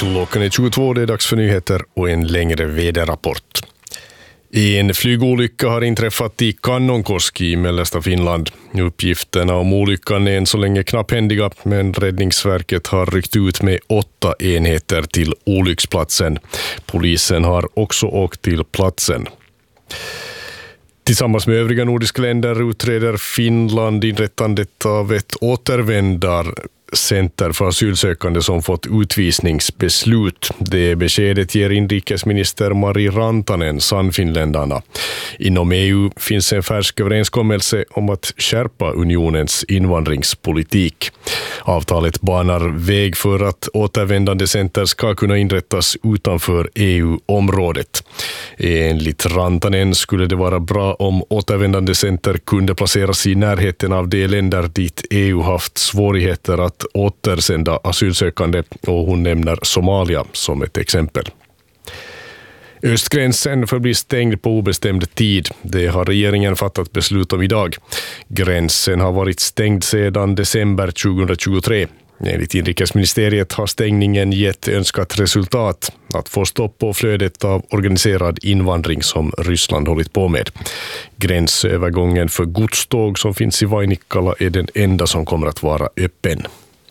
Klockan är 22, det är dags för nyheter och en längre väderrapport. En flygolycka har inträffat i Kannonkoski i mellersta Finland. Uppgifterna om olyckan är än så länge knapphändiga, men Räddningsverket har ryckt ut med 8 enheter till olycksplatsen. Polisen har också åkt till platsen. Tillsammans med övriga nordiska länder utreder Finland inrättandet av ett återvändarcenter för asylsökande som fått utvisningsbeslut. Det beskedet ger inrikesminister Mari Rantanen Sannfinländarna. Inom EU finns en färsk överenskommelse om att skärpa unionens invandringspolitik. Avtalet banar väg för att återvändande center ska kunna inrättas utanför EU-området. Enligt Rantanen skulle det vara bra om återvändande center kunde placeras i närheten av de länder dit EU haft svårigheter att återsända asylsökande, och hon nämner Somalia som ett exempel. Östgränsen förblir stängd på obestämd tid. Det har regeringen fattat beslut om idag. Gränsen har varit stängd sedan december 2023. Enligt inrikesministeriet har stängningen gett önskat resultat, att få stopp på flödet av organiserad invandring som Ryssland hållit på med. Gränsövergången för godståg som finns i Vainikkala är den enda som kommer att vara öppen.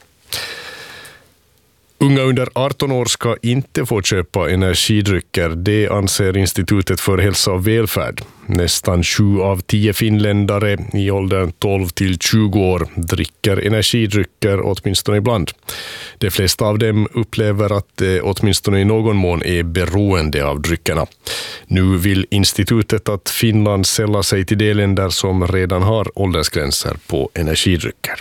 Unga under 18 år ska inte få köpa energidrycker, det anser Institutet för hälsa och välfärd. Nästan 7 av 10 finländare i åldern 12 till 20 år dricker energidrycker åtminstone ibland. De flesta av dem upplever att det åtminstone i någon mån är beroende av dryckerna. Nu vill institutet att Finland sällar sig till de länder som redan har åldersgränser på energidrycker.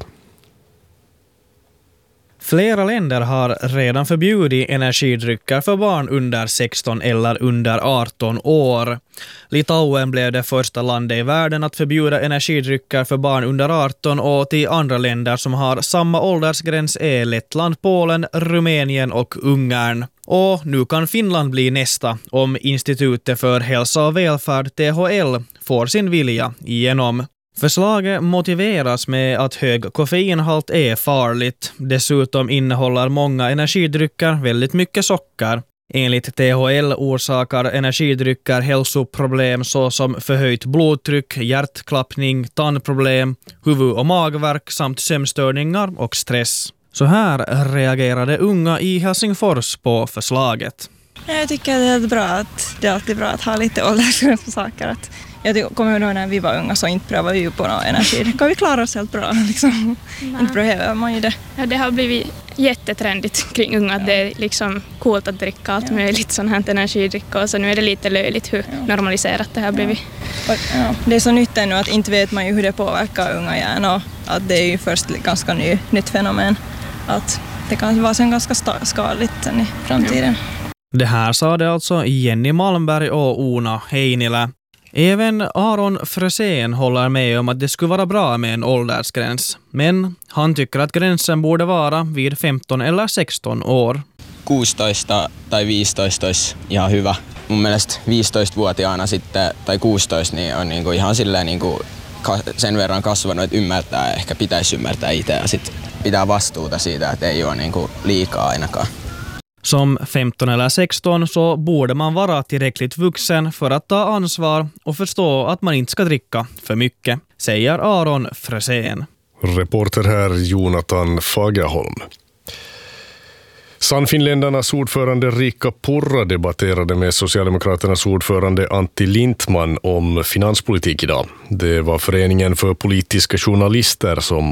Flera länder har redan förbjudit energidrycker för barn under 16 eller under 18 år. Litauen blev det första landet i världen att förbjuda energidrycker för barn under 18, och till andra länder som har samma åldersgräns är Lettland, Polen, Rumänien och Ungern. Och nu kan Finland bli nästa om Institutet för hälsa och välfärd, THL, får sin vilja igenom. Förslaget motiveras med att hög koffeinhalt är farligt. Dessutom innehåller många energidrycker väldigt mycket socker. Enligt THL orsakar energidrycker hälsoproblem såsom förhöjt blodtryck, hjärtklappning, tandproblem, huvud- och magvärk samt sömnstörningar och stress. Så här reagerade unga i Helsingfors på förslaget. Jag tycker det är bra att det är alltid bra att ha lite åldersgräns på saker. Jag kommer ihåg när vi var unga så inte prövade vi ju på någon energi. Kan vi klara oss helt bra liksom? Inte behöver man ju det. Ja, det har blivit jättetrendigt kring unga. Det är liksom coolt att dricka allt möjligt sån här energidricka, och så nu är det lite löjligt hur normaliserat det har blivit. Ja, det är så nytt ännu att inte vet man ju hur det påverkar unga hjärnor. Att det är ju först ganska nytt fenomen. Att det kan vara sen ganska skadligt sen i framtiden. Det här sa det alltså Jenny Malmberg och Ona Heinilä. Även Aron Frösén håller med om att det skulle vara bra med en åldersgräns. Men han tycker att gränsen borde vara vid 15 eller 16 år. 16 tai 15 olisi ihan hyvä. Mun mielestä 15-vuotiaana sitten, tai 16 niin on niinku ihan silleen niinku sen verran kasvanut, että ymmärtää, ehkä pitäisi ymmärtää itse, ja sitten pitää vastuuta siitä, että ei ole niinku liikaa ainakaan. Som 15 eller 16 så borde man vara tillräckligt vuxen för att ta ansvar och förstå att man inte ska dricka för mycket, säger Aron Frösén. Reporter här Jonathan Fagerholm. Sannfinländarnas ordförande Riikka Purra debatterade med Socialdemokraternas ordförande Antti Lindtman om finanspolitik idag. Det var föreningen för politiska journalister som